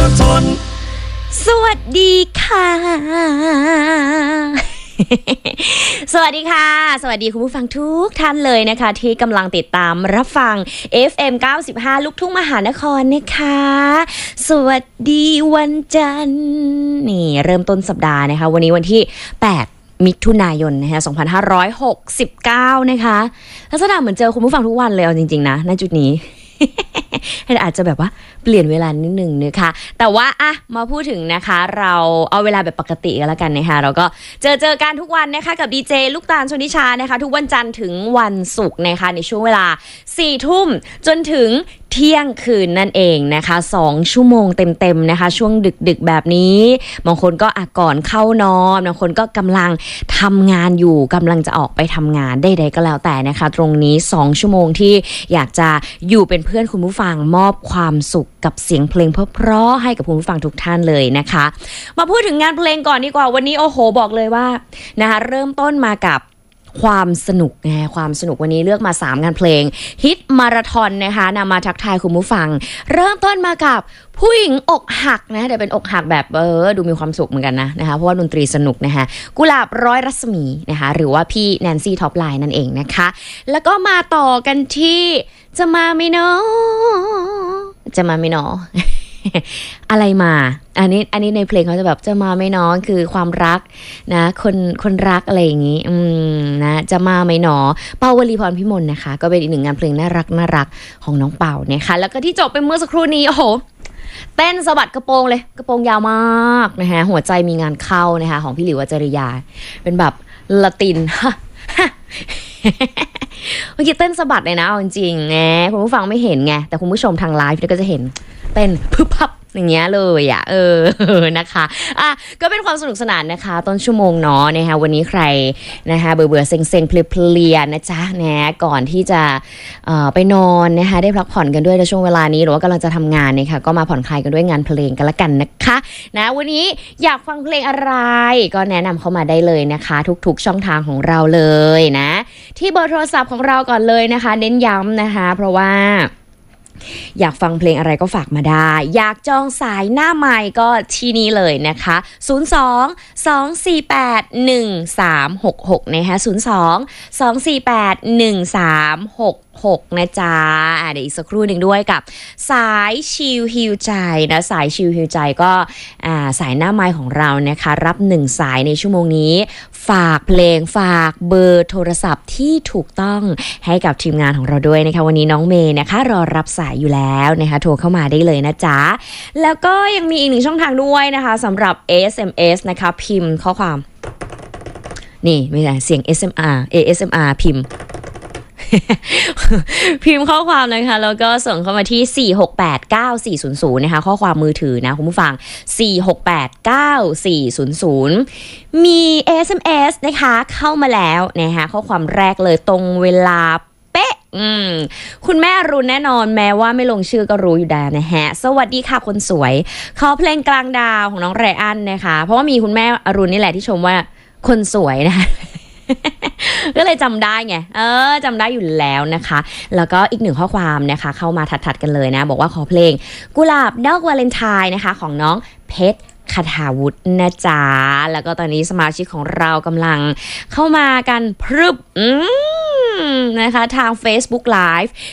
ทนสวัสดีค่ะ สวัสดีค่ะสวัสดีคุณผู้ฟังทุกท่านเลยนะคะที่กำลังติดตามรับฟัง FM 95 ลูกทุ่งมหานครนะคะสวัสดีวันจันทร์นี่เริ่มต้นสัปดาห์นะคะวันนี้วันที่8มิถุนายนนะคะ2569นะคะลักษณะเหมือนเจอคุณผู้ฟังทุกวันเลยเอาจริงๆนะณจุดนี้ อาจจะแบบว่าเปลี่ยนเวลานิดนึงนะคะแต่ว่าอะมาพูดถึงนะคะเราเอาเวลาแบบปกติกันแล้วกันนะคะเราก็เจอกันทุกวันนะคะกับดีเจลูกตาลชนิชานะคะทุกวันจันทร์ถึงวันศุกร์นะคะในช่วงเวลา 4 ทุ่มจนถึงเที่ยงคืนนั่นเองนะคะ2 ชั่วโมงเต็มๆนะคะช่วงดึกๆแบบนี้บางคนก็ก่อนเข้านอนบางคนก็กำลังทำงานอยู่กำลังจะออกไปทำงานใดๆก็แล้วแต่นะคะตรงนี้2 ชั่วโมงที่อยากจะอยู่เป็นเพื่อนคุณผู้ฟังมอบความสุขกับเสียงเพลงเพราะๆให้กับคุณผู้ฟังทุกท่านเลยนะคะมาพูดถึงงานเพลงก่อนดีกว่าวันนี้โอ้โหบอกเลยว่านะคะเริ่มต้นมากับความสนุกนะความสนุกวันนี้เลือกมา3งานเพลงฮิตมาราธอนนะคะนำมาทักทายคุณผู้ฟังเริ่มต้นมากับผู้หญิงอกหักนะแต่เป็นอกหักแบบดูมีความสุขเหมือนกันนะคะเพราะว่าดนตรีสนุกนะคะกุหลาบร้อยรัศมีนะคะหรือว่าพี่แนนซี่ท็อปไลน์นั่นเองนะคะแล้วก็มาต่อกันที่จะมาไม่เนาะจะมาไม่เนาะ อะไรมาอันนี้ในเพลงเขาจะแบบจะมาไม่น้องคือความรักนะคนรักอะไรอย่างนี้นะจะมาไม่หนอเปาวลีพรพิมลนะคะก็เป็นอีกหนึ่งงานเพลงน่ารักของน้องเป่านะคะแล้วก็ที่จบไปเมื่อสักครู่นี้โอ้โหเต้นสะบัดกระโปรงเลยกระโปรงยาวมากนะคะหัวใจมีงานเข้านะคะของพี่หลิววจริยาเป็นแบบละตินเมื่อกี้เต้นสะบัดเลยนะจริงๆไงคุณผู้ฟังไม่เห็นไงแต่คุณผู้ชมทางไลฟ์ก็จะเห็นเต้นพึบพับอย่างเงี้ยเลยนะคะก็เป็นความสนุกสนานนะคะต้นชั่วโมงเนาะนะคะวันนี้ใครนะคะเบื่อเซ็งเพลียนะจ๊ะนะก่อนที่จะไปนอนนะคะได้พักผ่อนกันด้วยในช่วงเวลานี้หรือว่ากำลังจะทำงานนะคะก็มาผ่อนคลายกันด้วยงานเพลงกันละกันนะคะนะวันนี้อยากฟังเพลงอะไรก็แนะนำเข้ามาได้เลยนะคะทุกๆช่องทางของเราเลยนะที่เบอร์โทรศัพท์ของเราก่อนเลยนะคะเน้นย้ำนะคะเพราะว่าอยากฟังเพลงอะไรก็ฝากมาได้อยากจองสายหน้าไมค์ก็ที่นี้เลยนะคะ02-248-1366นะคะ02-248-1366นะจ๊ะเดี๋ยวอีกสักครู่หนึ่งด้วยกับสายชิลฮิวใจนะสายชิลฮิวใจก็สายหน้าไมค์ของเรานะคะรับ1สายในชั่วโมงนี้ฝากเพลงฝากเบอร์โทรศัพท์ที่ถูกต้องให้กับทีมงานของเราด้วยนะคะวันนี้น้องเมย์นะคะรอรับสายอยู่แล้วนะคะโทรเข้ามาได้เลยนะจ๊ะแล้วก็ยังมีอีก1ช่องทางด้วยนะคะสำหรับ SMS นะคะพิมพ์ข้อความนี่ไม่ใช่เสียง ASMR พิมพ์ พิมพ์ข้อความนะคะแล้วก็ส่งเข้ามาที่4689400นะคะข้อความมือถือนะคุณผู้ฟัง4689400มี SMS นะคะเข้ามาแล้วนะคะข้อความแรกเลยตรงเวลาเป๊ะคุณแม่อรุณแน่นอนแม้ว่าไม่ลงชื่อก็รู้อยู่แล้วนะฮะสวัสดีค่ะคนสวยขอเพลงกลางดาวของน้องไรอันนะคะเพราะว่ามีคุณแม่อรุณนี่แหละที่ชมว่าคนสวยนะคะก็เลยจำได้ไงจำได้อยู่แล้วนะคะแล้วก็อีก1ข้อความนะคะเข้ามาถัดกันเลยนะบอกว่าขอเพลงกุหลาบดอกวาเลนไทน์นะคะของน้องเพชรคทาวุฒินะจ๊ะแล้วก็ตอนนี้สมาชิกของเรากำลังเข้ามากันพรึบนะคะทาง Facebook Live